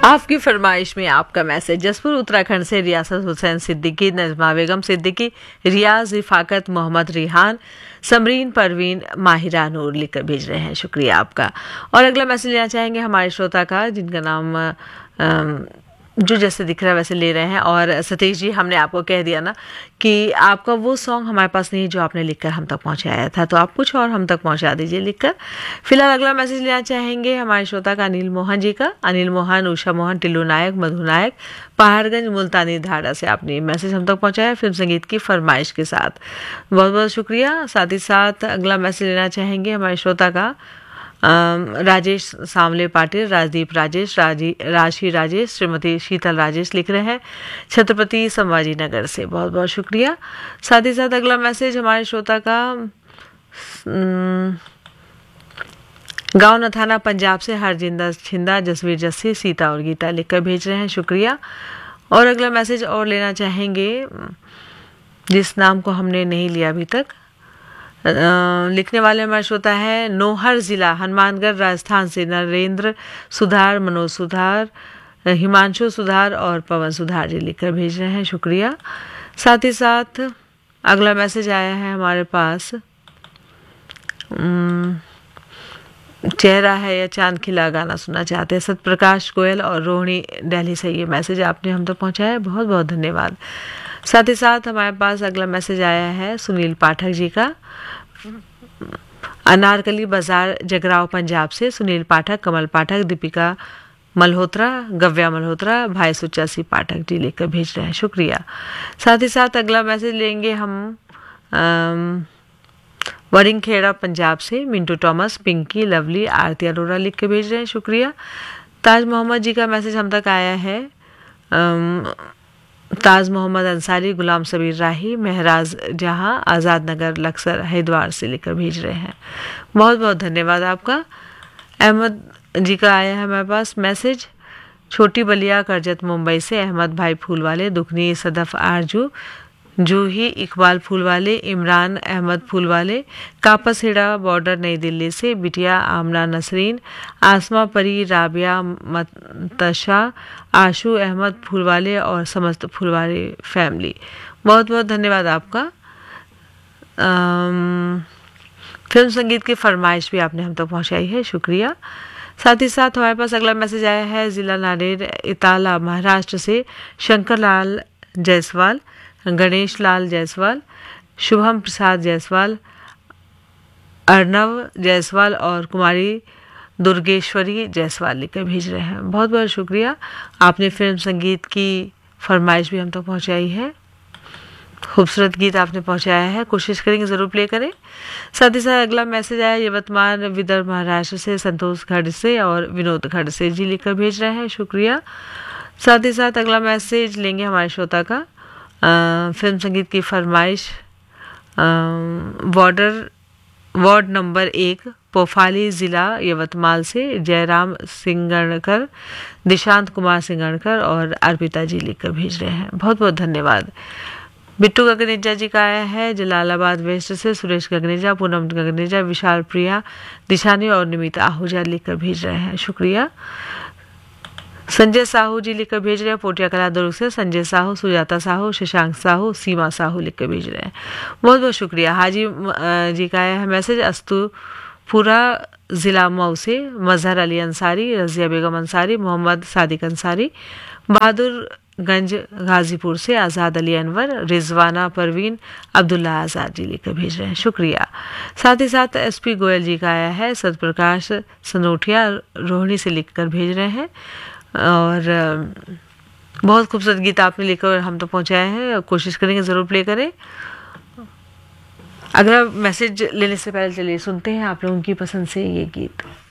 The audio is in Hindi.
आपकी फरमाइश में आपका मैसेज जसपुर उत्तराखंड से रियासत हुसैन सिद्दीकी, नजमा बेगम सिद्दीकी, रियाज, रिफाकत, मोहम्मद रिहान, समरीन, परवीन, माहिरा नूर लिखकर भेज रहे हैं। शुक्रिया आपका। और अगला मैसेज लेना चाहेंगे हमारे श्रोता का, जिनका नाम जो जैसे दिख रहा है वैसे ले रहे हैं। और सतीश जी, हमने आपको कह दिया ना कि आपका वो सॉन्ग हमारे पास नहीं जो आपने लिखकर हम तक पहुंचाया था, तो आप कुछ और हम तक पहुंचा दीजिए लिखकर। फिलहाल अगला मैसेज लेना चाहेंगे हमारे श्रोता का अनिल मोहन जी का। अनिल मोहन, उषा मोहन, टिल्लू नायक, मधु नायक, पहाड़गंज, मुल्तानी धारा से आपने मैसेज हम तक पहुंचाया फिल्म संगीत की फरमाइश के साथ। बहुत बहुत शुक्रिया। साथ ही साथ अगला मैसेज लेना चाहेंगे हमारे श्रोता का राजेश सांवले पाटिल, राजदीप राजेश, राशि राजेश, श्रीमती शीतल राजेश लिख रहे हैं छत्रपति संभाजी नगर से। बहुत बहुत शुक्रिया। साथ ही साथ अगला मैसेज हमारे श्रोता का गांव नथाना पंजाब से हरजिंदर छिंदा, जसवीर जस्सी, सीता और गीता लिखकर भेज रहे हैं। शुक्रिया। और अगला मैसेज और लेना चाहेंगे जिस नाम को हमने नहीं लिया अभी तक। लिखने वाले हमारे श्रोता है नौहर जिला हनुमानगढ़ राजस्थान से नरेंद्र सुधार, मनोज सुधार, हिमांशु सुधार और पवन सुधार जी लिखकर भेज रहे हैं। शुक्रिया। साथ ही साथ अगला मैसेज आया है हमारे पास, चेहरा है या चांद खिला गाना सुनना चाहते हैं सतप्रकाश गोयल और रोहिणी दिल्ली से। ये मैसेज आपने हम तक पहुंचाया है, बहुत बहुत धन्यवाद। साथ ही साथ हमारे पास अगला मैसेज आया है सुनील पाठक जी का, अनारकली बाजार जगराव पंजाब से। सुनील पाठक, कमल पाठक, दीपिका मल्होत्रा, गव्या मल्होत्रा, भाई सुचासी पाठक जी लेकर भेज रहे हैं। शुक्रिया। साथ ही साथ अगला मैसेज लेंगे हम वरिंगखेड़ा पंजाब से। मिंटू टॉमस, पिंकी, लवली, आरती अरोरा लिख के भेज रहे हैं। शुक्रिया। ताज मोहम्मद जी का मैसेज हम तक आया है, ताज मोहम्मद अंसारी, गुलाम सबीर राही, महराज जहां, आज़ाद नगर, लक्सर, हरिद्वार से लेकर भेज रहे हैं। बहुत बहुत धन्यवाद आपका। अहमद जी का आया है हमारे पास मैसेज, छोटी बलिया करजत मुंबई से। अहमद भाई फूलवाले, दुखनी सदफ आरजू, जूही इकबाल फूलवाले, इमरान अहमद फूलवाले, कापसहेड़ा बॉर्डर नई दिल्ली से। बिटिया आमना नसरीन, आसमा परी, राबिया मतशा, आशू अहमद फूलवाले और समस्त फूलवाले फैमिली। बहुत बहुत धन्यवाद आपका। फिल्म संगीत की फरमाइश भी आपने हम तक पहुंचाई है। शुक्रिया। साथ ही साथ हमारे पास अगला मैसेज आया है जिला नादेड़ इताला महाराष्ट्र से। शंकर लाल जायसवाल, गणेश लाल जायसवाल, शुभम प्रसाद जायसवाल, अर्नव जायसवाल और कुमारी दुर्गेश्वरी जायसवाल लिखकर भेज रहे हैं। बहुत बहुत शुक्रिया। आपने फिल्म संगीत की फरमाइश भी हम तक पहुंचाई है, खूबसूरत गीत आपने पहुंचाया है, कोशिश करेंगे ज़रूर प्ले करें। साथ ही साथ अगला मैसेज आया यवतमाल विदर्भ महाराष्ट्र से संतोष खड़ से और विनोद खड़ से जी लिखकर भेज रहे हैं। शुक्रिया। साथ ही साथ अगला मैसेज लेंगे हमारे श्रोता का, फिल्म संगीत की फरमाइश वार्ड नंबर 1 पोफाली ज़िला यवतमाल से जयराम सिंगणकर, दिशांत कुमार सिंगणकर और अर्पिता जी लिखकर भेज रहे हैं। बहुत बहुत धन्यवाद। बिट्टू गगनेजा जी का आया है जलालाबाद वेस्ट से। सुरेश गगनेजा, पूनम गगनेजा, विशाल प्रिया, दिशानी और निमिता आहूजा लिखकर भेज रहे हैं। शुक्रिया। संजय साहू जी लिखकर भेज रहे हैं पोटिया कला दुर्ग से। संजय साहू, सुजाता साहू, शशांक साहू, सीमा साहू लिखकर भेज रहे हैं। बहुत बहुत शुक्रिया। हाजी जी का आया है मैसेज अस्तुपुरा ज़िला मऊ से। मजहर अली अंसारी, रजिया बेगम अंसारी, मोहम्मद सादिक अंसारी, बहादुरगंज गाजीपुर से। आज़ाद अली अनवर, रिजवाना परवीन, अब्दुल्ला आज़ाद जी लिखकर भेज रहे हैं। शुक्रिया। साथ ही साथ SP गोयल जी का आया है सतप्रकाश सनोठिया रोहिणी से लिखकर भेज रहे हैं। और बहुत खूबसूरत गीत आपने लिखकर हम तो पहुंचाए हैं, कोशिश करेंगे ज़रूर प्ले करें। अगला मैसेज लेने से पहले चलिए सुनते हैं आप लोगों की पसंद से ये गीत।